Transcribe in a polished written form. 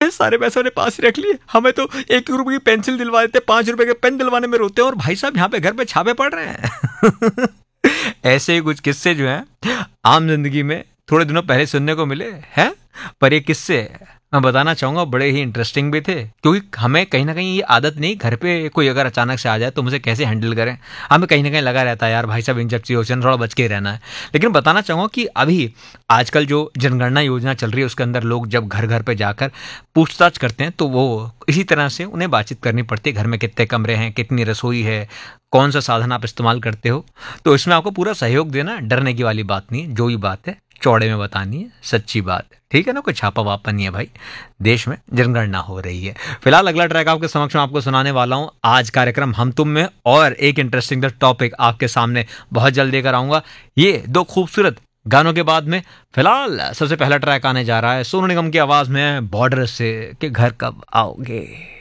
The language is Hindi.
सारे पैसे उन्हें पास ही रख लिए, हमें तो 1 रुपए की पेंसिल दिलवा देते, 5 रुपए के पेन दिलवाने में रोते हैं, और भाई साहब यहाँ पे घर पे छापे पड़ रहे हैं। ऐसे ही कुछ किस्से जो हैं आम जिंदगी में थोड़े दिनों पहले सुनने को मिले हैं, पर ये किस्से मैं बताना चाहूंगा बड़े ही इंटरेस्टिंग भी थे, क्योंकि हमें कहीं ना कहीं ये आदत नहीं, घर पे कोई अगर अचानक से आ जाए तो मुझे कैसे हैंडल करें, हमें कहीं ना कहीं लगा रहता है यार भाई साहब इन सब चीज़ों से थोड़ा बच के रहना है। लेकिन बताना चाहूँगा कि अभी आजकल जो जनगणना योजना चल रही है उसके अंदर लोग जब घर घर पे जाकर पूछताछ करते हैं तो वो इसी तरह से उन्हें बातचीत करनी पड़ती है, घर में कितने कमरे हैं, कितनी रसोई है, कौन सा साधन आप इस्तेमाल करते हो। तो इसमें आपको पूरा सहयोग देना, डरने की वाली बात नहीं है, जो भी बात है चौड़े में बतानी है, सच्ची बात है, ठीक है ना, कोई छापा वापा नहीं है भाई, देश में जनगणना हो रही है। फिलहाल अगला ट्रैक आपके समक्ष में आपको सुनाने वाला हूं आज कार्यक्रम हम तुम में, और एक इंटरेस्टिंग टॉपिक आपके सामने बहुत जल्द लेकर आऊंगा, ये 2 खूबसूरत गानों के बाद में। फिलहाल सबसे पहला ट्रैक आने जा रहा है सोनू निगम की आवाज में, बॉर्डर से, कि घर कब आओगे।